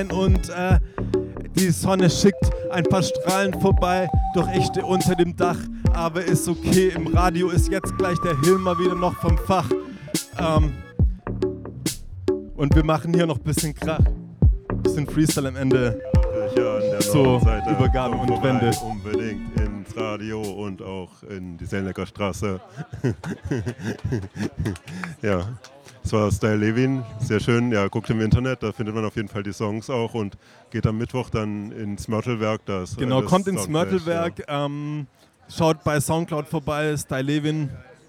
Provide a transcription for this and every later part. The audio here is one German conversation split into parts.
Und die Sonne schickt ein paar Strahlen vorbei, doch ich stehe unter dem Dach. Aber ist okay, im Radio ist jetzt gleich der Hilmer wieder noch vom Fach. Und wir machen hier noch ein bisschen Krach, bisschen Freestyle am Ende. Ja, an der So, Nordseite Übergaben und vorbei, Wände. Unbedingt ins Radio und auch in die Selnecker Straße. Ja, das war Style Levin, sehr schön. Ja, guckt im Internet, da findet man auf jeden Fall die Songs auch und geht am Mittwoch dann ins Mörtelwerk. Genau, kommt ins Mörtelwerk, ja. Schaut bei Soundcloud vorbei, Style Levin.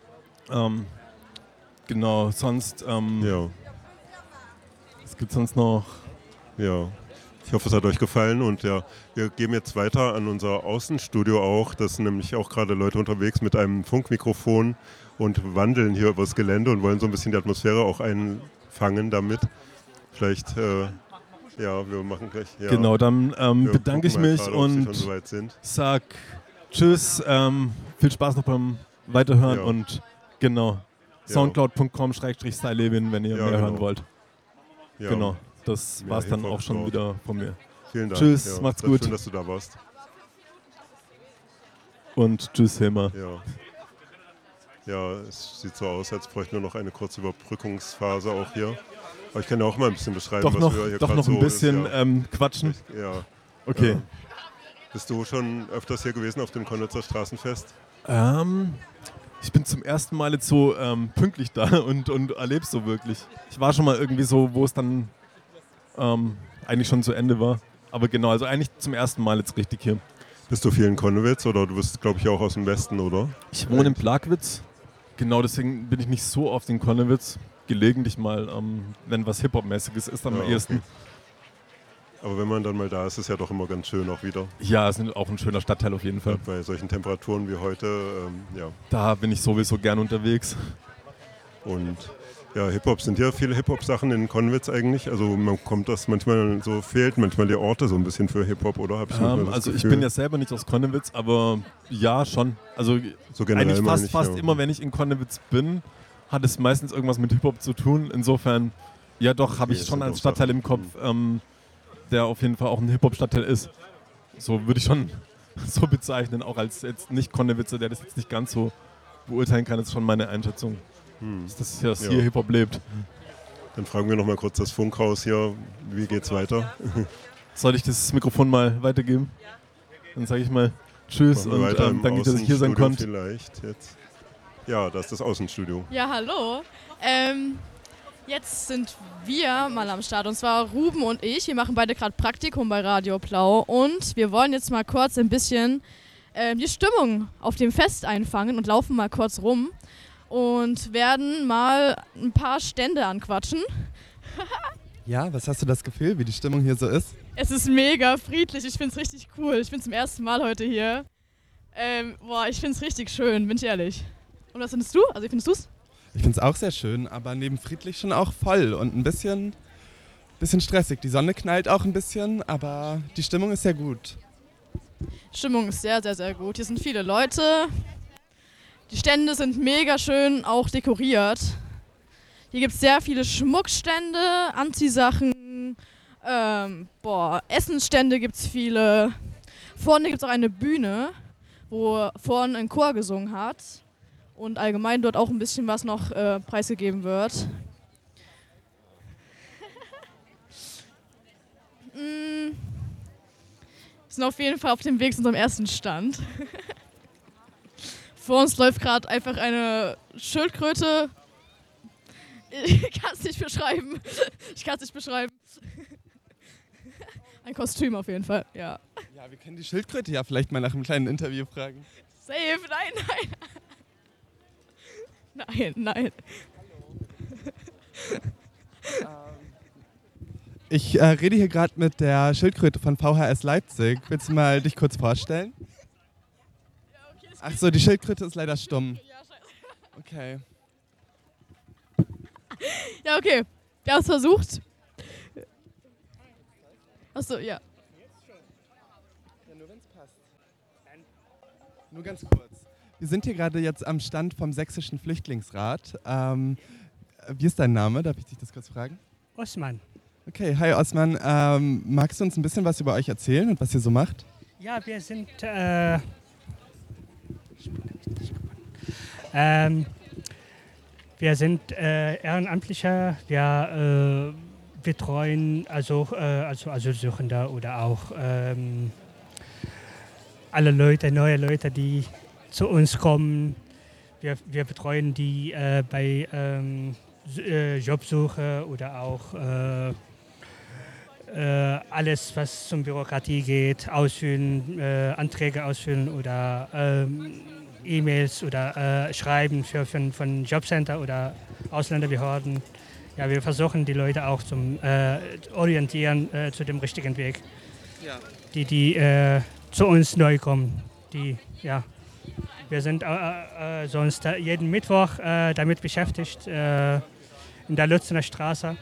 Genau, sonst, ja. Was gibt's sonst noch? Ja. Ich hoffe, es hat euch gefallen und ja, wir geben jetzt weiter an unser Außenstudio auch. Da sind nämlich auch gerade Leute unterwegs mit einem Funkmikrofon und wandeln hier übers Gelände und wollen so ein bisschen die Atmosphäre auch einfangen damit. Vielleicht, ja, wir machen gleich. Ja, genau, dann bedanke ich mich und so sag Tschüss, viel Spaß noch beim Weiterhören ja. Und genau, soundcloud.com/stylelevin, wenn ihr mehr hören wollt. Ja. Genau. Das war's dann auch schon wieder von mir. Vielen Dank. Tschüss, macht's gut. Schön, dass du da warst. Und tschüss, Hilmar. Ja, es sieht so aus, als bräuchten wir noch eine kurze Überbrückungsphase auch hier. Aber ich kann ja auch mal ein bisschen beschreiben, was wir hier doch noch ein bisschen quatschen. Ja. Okay. Bist du schon öfters hier gewesen auf dem Konnitzer Straßenfest? Ich bin zum ersten Mal jetzt so pünktlich da und erlebe es so wirklich. Ich war schon mal irgendwie so, wo es dann eigentlich schon zu Ende war. Aber genau, also eigentlich zum ersten Mal jetzt richtig hier. Bist du viel in Konnewitz oder du bist, glaube ich, auch aus dem Westen, oder? Ich wohne in Plagwitz. Genau, deswegen bin ich nicht so oft in Konnewitz. Gelegentlich mal, wenn was Hip-Hop-mäßiges ist, am ehesten. Okay. Aber wenn man dann mal da ist, ist es ja doch immer ganz schön auch wieder. Ja, es ist auch ein schöner Stadtteil auf jeden Fall. Bei solchen Temperaturen wie heute, ja. Da bin ich sowieso gern unterwegs. Und ja, Hip-Hop, sind ja viele Hip-Hop-Sachen in Konnewitz eigentlich. Also man kommt, das manchmal so fehlt, manchmal die Orte so ein bisschen für Hip-Hop, oder? Hab ich also ich bin ja selber nicht aus Konnewitz, aber ja, schon. Also so generell eigentlich fast immer, wenn ich in Konnewitz bin, hat es meistens irgendwas mit Hip-Hop zu tun. Insofern, ja doch, habe ich schon einen Stadtteil im Kopf, der auf jeden Fall auch ein Hip-Hop-Stadtteil ist. So würde ich schon so bezeichnen, auch als jetzt nicht Konnewitzer, der das jetzt nicht ganz so beurteilen kann, ist schon meine Einschätzung. Dass hier Hip-Hop lebt. Dann fragen wir noch mal kurz das Funkhaus hier, wie geht's weiter? Soll ich das Mikrofon mal weitergeben? Dann sage ich mal Tschüss und danke, dass ich hier sein konnte. Vielleicht jetzt. Ja, das ist das Außenstudio. Ja, hallo. Jetzt sind wir mal am Start und zwar Ruben und ich. Wir machen beide gerade Praktikum bei Radio Blau und wir wollen jetzt mal kurz ein bisschen die Stimmung auf dem Fest einfangen und laufen mal kurz rum. Und werden mal ein paar Stände anquatschen. Ja, was hast du das Gefühl, wie die Stimmung hier so ist? Es ist mega friedlich, ich finde es richtig cool. Ich bin zum ersten Mal heute hier. Ich finde es richtig schön, bin ich ehrlich. Und was findest du? Also wie findest du es? Ich finde es auch sehr schön, aber neben friedlich schon auch voll und ein bisschen stressig. Die Sonne knallt auch ein bisschen, aber die Stimmung ist sehr gut. Die Stimmung ist sehr, sehr, sehr gut. Hier sind viele Leute. Die Stände sind mega schön, auch dekoriert. Hier gibt es sehr viele Schmuckstände, Anziehsachen, Essensstände gibt es viele. Vorne gibt es auch eine Bühne, wo vorne ein Chor gesungen hat. Und allgemein dort auch ein bisschen was noch preisgegeben wird. Wir sind auf jeden Fall auf dem Weg zu unserem ersten Stand. Vor uns läuft gerade einfach eine Schildkröte. Ich kann es nicht beschreiben. Ein Kostüm auf jeden Fall, ja. Ja, wir können die Schildkröte ja vielleicht mal nach einem kleinen Interview fragen. Safe, nein. Nein. Ich rede hier gerade mit der Schildkröte von VHS Leipzig. Willst du mal dich kurz vorstellen? Ach so, die Schildkröte ist leider stumm. Okay. Ja, okay. Wir haben es versucht. Achso, ja. Ja, nur wenn es passt. Nur ganz kurz. Wir sind hier gerade jetzt am Stand vom Sächsischen Flüchtlingsrat. Wie ist dein Name? Darf ich dich das kurz fragen? Osman. Okay, hi Osman. Magst du uns ein bisschen was über euch erzählen und was ihr so macht? Ja, wir sind Ehrenamtliche. Wir betreuen also Asylsuchende oder auch alle Leute, neue Leute, die zu uns kommen. Wir betreuen die bei Jobsuche oder auch alles, was zum Bürokratie geht, ausfüllen, Anträge ausfüllen oder E-Mails oder Schreiben von Jobcenter oder Ausländerbehörden. Ja, wir versuchen die Leute auch zum Orientieren zu dem richtigen Weg, die zu uns neu kommen. Wir sind sonst jeden Mittwoch damit beschäftigt, in der Lützener Straße.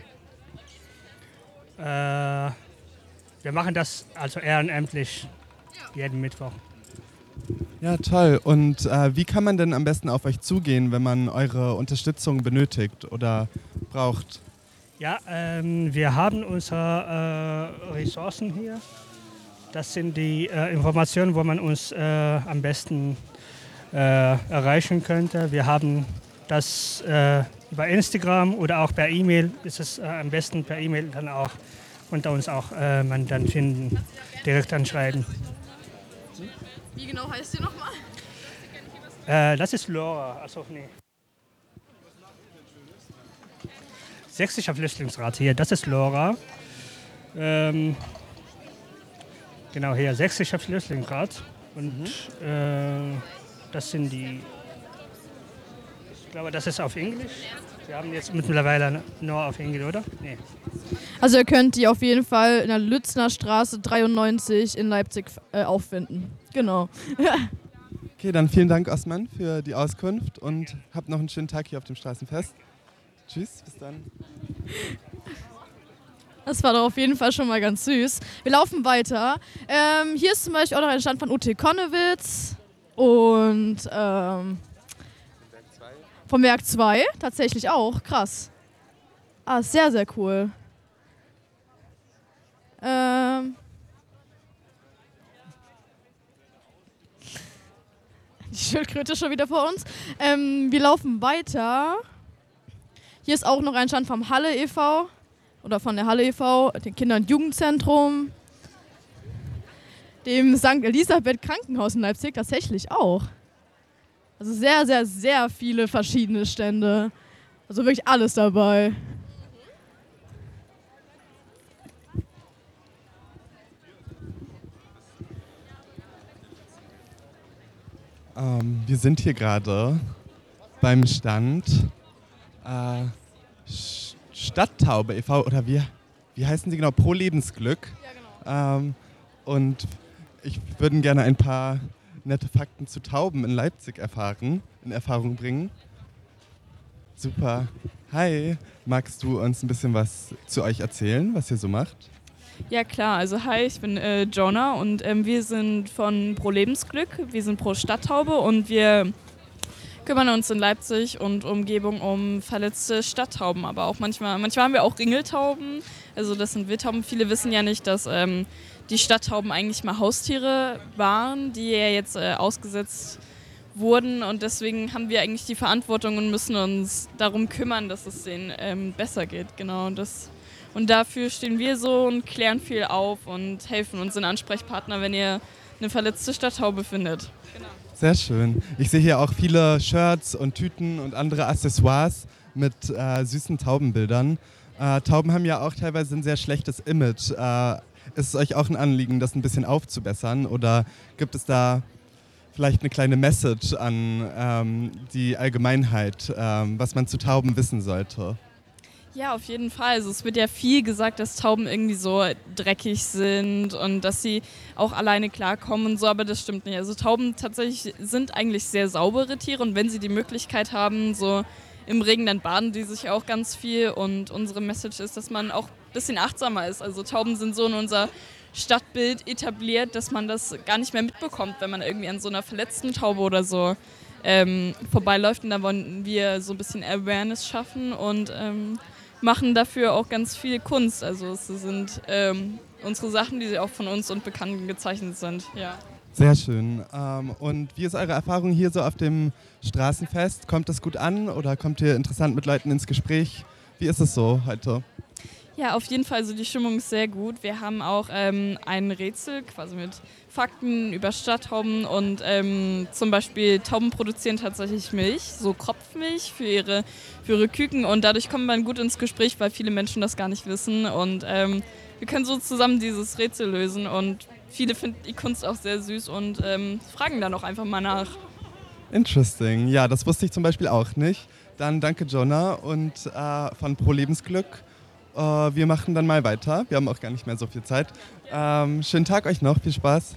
Wir machen das also ehrenamtlich jeden Mittwoch. Ja, toll. Und wie kann man denn am besten auf euch zugehen, wenn man eure Unterstützung benötigt oder braucht? Ja, wir haben unsere Ressourcen hier. Das sind die Informationen, wo man uns am besten erreichen könnte. Wir haben das über Instagram oder auch per E-Mail. Ist es am besten per E-Mail dann auch unter uns auch man dann finden, direkt anschreiben. Wie genau heißt ihr nochmal? Das ist Laura. Achso, nee. Sächsischer Flüchtlingsrat hier, das ist Laura. Genau hier, Sächsischer Flüchtlingsrat. Und das sind die. Ich glaube, das ist auf Englisch. Wir haben jetzt mittlerweile nur auf Englisch, oder? Nee. Also ihr könnt die auf jeden Fall in der Lützner Straße 93 in Leipzig auffinden. Genau. Okay, dann vielen Dank, Osman, für die Auskunft und habt noch einen schönen Tag hier auf dem Straßenfest. Tschüss, bis dann. Das war doch auf jeden Fall schon mal ganz süß. Wir laufen weiter. Hier ist zum Beispiel auch noch ein Stand von UT Konnewitz und vom Werk 2 tatsächlich auch. Krass. Ah, sehr, sehr cool. Die Schildkröte schon wieder vor uns. Wir laufen weiter. Hier ist auch noch ein Stand vom Halle e.V. oder von der Halle e.V., dem Kinder- und Jugendzentrum, dem St. Elisabeth Krankenhaus in Leipzig tatsächlich auch. Also sehr, sehr, sehr viele verschiedene Stände. Also wirklich alles dabei. Wir sind hier gerade beim Stand Stadttaube e.V. oder wie heißen sie genau? Pro Lebensglück. Ja, genau. Und ich würde gerne ein paar nette Fakten zu Tauben in Leipzig in Erfahrung bringen. Super. Hi, magst du uns ein bisschen was zu euch erzählen, was ihr so macht? Ja klar, also hi, ich bin Jonah und wir sind von Pro Lebensglück, wir sind Pro Stadttaube und wir kümmern uns in Leipzig und Umgebung um verletzte Stadttauben, aber auch manchmal haben wir auch Ringeltauben, also das sind Wildtauben. Viele wissen ja nicht, dass die Stadttauben eigentlich mal Haustiere waren, die ja jetzt ausgesetzt wurden und deswegen haben wir eigentlich die Verantwortung und müssen uns darum kümmern, dass es denen besser geht, genau. Und dafür stehen wir so und klären viel auf und helfen uns, sind Ansprechpartner, wenn ihr eine verletzte Stadttaube findet. Genau. Sehr schön. Ich sehe hier auch viele Shirts und Tüten und andere Accessoires mit süßen Taubenbildern. Tauben haben ja auch teilweise ein sehr schlechtes Image. Ist es euch auch ein Anliegen, das ein bisschen aufzubessern? Oder gibt es da vielleicht eine kleine Message an die Allgemeinheit, was man zu Tauben wissen sollte? Ja, auf jeden Fall. Also es wird ja viel gesagt, dass Tauben irgendwie so dreckig sind und dass sie auch alleine klarkommen und so, aber das stimmt nicht. Also Tauben tatsächlich sind eigentlich sehr saubere Tiere und wenn sie die Möglichkeit haben, so im Regen, dann baden die sich auch ganz viel und unsere Message ist, dass man auch ein bisschen achtsamer ist. Also Tauben sind so in unser Stadtbild etabliert, dass man das gar nicht mehr mitbekommt, wenn man irgendwie an so einer verletzten Taube oder so vorbeiläuft und da wollen wir so ein bisschen Awareness schaffen und machen dafür auch ganz viel Kunst. Also es sind unsere Sachen, die auch von uns und Bekannten gezeichnet sind. Ja. Sehr schön. Und wie ist eure Erfahrung hier so auf dem Straßenfest? Kommt das gut an oder kommt ihr interessant mit Leuten ins Gespräch? Wie ist es so heute? Ja, auf jeden Fall. Also die Stimmung ist sehr gut. Wir haben auch ein Rätsel quasi mit Fakten über Stadttauben und zum Beispiel Tauben produzieren tatsächlich Milch, so Kropfmilch für ihre Küken und dadurch kommt man gut ins Gespräch, weil viele Menschen das gar nicht wissen und wir können so zusammen dieses Rätsel lösen und viele finden die Kunst auch sehr süß und fragen dann auch einfach mal nach. Interesting. Ja, das wusste ich zum Beispiel auch nicht. Dann danke Jonah und von Pro Lebensglück. Wir machen dann mal weiter. Wir haben auch gar nicht mehr so viel Zeit. Schönen Tag euch noch. Viel Spaß.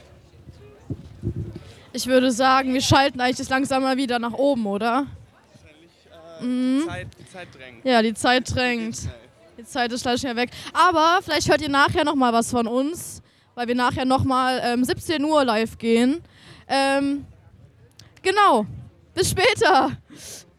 Ich würde sagen, wir schalten eigentlich das langsam mal wieder nach oben, oder? Die Zeit drängt. Ja, die Zeit drängt. Die Zeit ist gleich schnell weg. Aber vielleicht hört ihr nachher noch mal was von uns, weil wir nachher noch mal 17 Uhr live gehen. Genau. Bis später.